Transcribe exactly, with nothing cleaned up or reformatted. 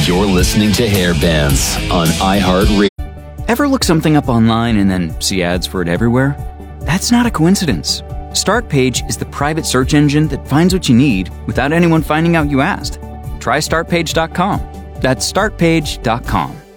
You're listening to Hair Bands on iHeartRadio. Ever look something up online and then see ads for it everywhere? That's not a coincidence. Startpage is the private search engine that finds what you need without anyone finding out you asked. Try start page dot com. That's start page dot com.